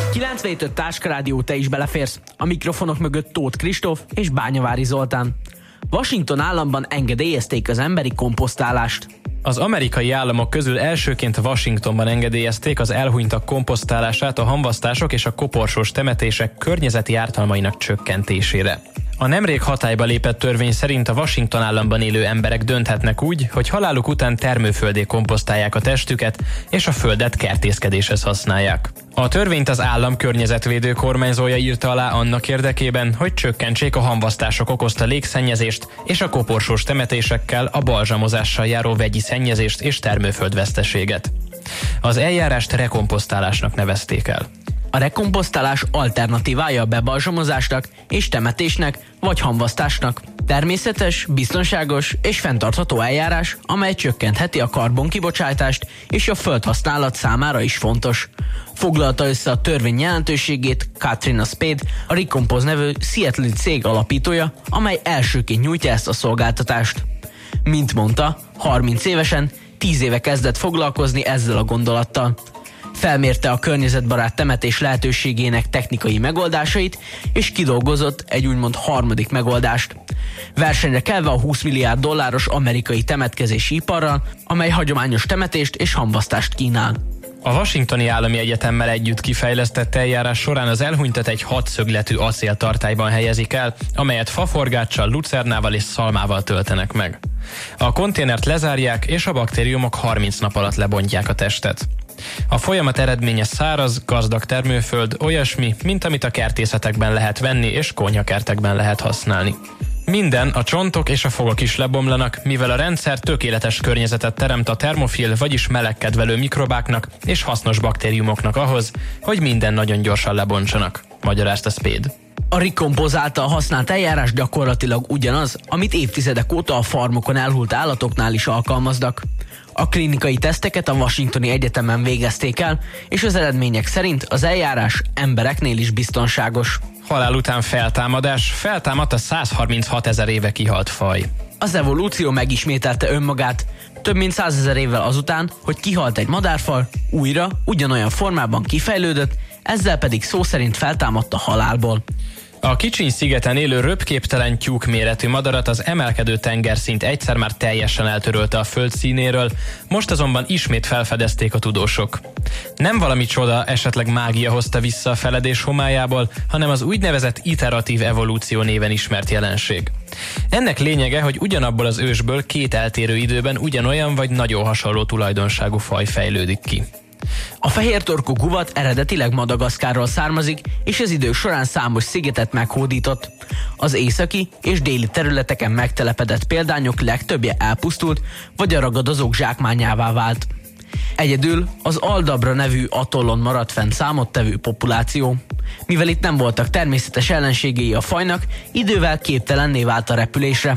97.5 Táskarádió, te is beleférsz. A mikrofonok mögött Tóth Kristóf és Bányavári Zoltán. Washington államban engedélyezték az emberi komposztálást. Az amerikai államok közül elsőként Washingtonban engedélyezték az elhunytak komposztálását a hamvasztások és a koporsós temetések környezeti ártalmainak csökkentésére. A nemrég hatályba lépett törvény szerint a Washington államban élő emberek dönthetnek úgy, hogy haláluk után termőfölddé komposztálják a testüket, és a földet kertészkedéshez használják. A törvényt az állam környezetvédő kormányzója írta alá annak érdekében, hogy csökkentsék a hamvasztások okozta légszennyezést és a koporsós temetésekkel a balzsamozással járó vegyi szennyezést és termőföldveszteséget. Az eljárást rekomposztálásnak nevezték el. A rekomposztálás alternatívája a bebalzsamozásnak és temetésnek vagy hamvasztásnak. Természetes, biztonságos és fenntartható eljárás, amely csökkentheti a karbonkibocsátást és a földhasználat számára is fontos. Foglalta össze a törvény jelentőségét Katrina Spade, a Recompose nevű Seattle-i cég alapítója, amely elsőként nyújtja ezt a szolgáltatást. Mint mondta, 30 évesen, 10 éve kezdett foglalkozni ezzel a gondolattal. Felmérte a környezetbarát temetés lehetőségének technikai megoldásait, és kidolgozott egy úgymond harmadik megoldást. Versenyre kelve a $20 milliárd amerikai temetkezési iparral, amely hagyományos temetést és hamvasztást kínál. A Washingtoni Állami Egyetemmel együtt kifejlesztett eljárás során az elhunytat egy 6 szögletű acéltartályban helyezik el, amelyet faforgáccsal, lucernával és szalmával töltenek meg. A konténert lezárják, és a baktériumok 30 nap alatt lebontják a testet. A folyamat eredménye száraz, gazdag termőföld, olyasmi, mint amit a kertészetekben lehet venni és konyhakertekben lehet használni. Minden, a csontok és a fogak is lebomlanak, mivel a rendszer tökéletes környezetet teremt a termofil, vagyis melegkedvelő mikrobáknak és hasznos baktériumoknak ahhoz, hogy minden nagyon gyorsan lebontsanak, magyarázta Spade. A Recompose által használt eljárás gyakorlatilag ugyanaz, amit évtizedek óta a farmokon elhult állatoknál is alkalmaznak. A klinikai teszteket a Washingtoni Egyetemen végezték el, és az eredmények szerint az eljárás embereknél is biztonságos. Halál után feltámadás, feltámadt a 136 000 éve kihalt faj. Az evolúció megismételte önmagát, több mint 100 000 évvel azután, hogy kihalt egy madárfaj, újra ugyanolyan formában kifejlődött, ezzel pedig szó szerint feltámadt a halálból. A Kicsiny szigeten élő röpképtelen tyúk méretű madarat az emelkedő tengerszint egyszer már teljesen eltörölte a föld színéről, most azonban ismét felfedezték a tudósok. Nem valami csoda, esetleg mágia hozta vissza a feledés homályából, hanem az úgynevezett iteratív evolúció néven ismert jelenség. Ennek lényege, hogy ugyanabból az ősből 2 eltérő időben ugyanolyan vagy nagyon hasonló tulajdonságú faj fejlődik ki. A fehértorkú guvat eredetileg Madagaszkárról származik, és az idők során számos szigetet meghódított. Az északi és déli területeken megtelepedett példányok legtöbbje elpusztult, vagy a ragadozók zsákmányává vált. Egyedül az Aldabra nevű atollon maradt fenn számottevő populáció. Mivel itt nem voltak természetes ellenségei a fajnak, idővel képtelenné vált a repülésre.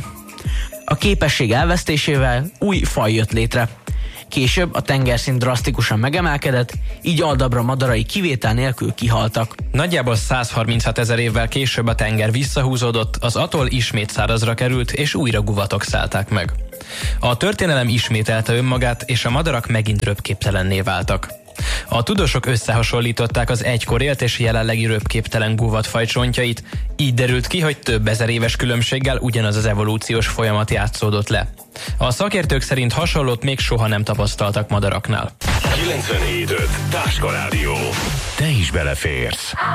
A képesség elvesztésével új faj jött létre. Később a tengerszint drasztikusan megemelkedett, így Aldabra madarai kivétel nélkül kihaltak. Nagyjából 136 000 évvel később a tenger visszahúzódott, az atoll ismét szárazra került, és újra guvatok szállták meg. A történelem ismételte önmagát, és a madarak megint röpképtelenné váltak. A tudósok összehasonlították az egykor élt és jelenlegi röpképtelen guvatfaj csontjait, így derült ki, hogy több ezer éves különbséggel ugyanaz az evolúciós folyamat játszódott le. A szakértők szerint hasonlót még soha nem tapasztaltak madaraknál. 97.5 Táskarádió. Te is beleférsz.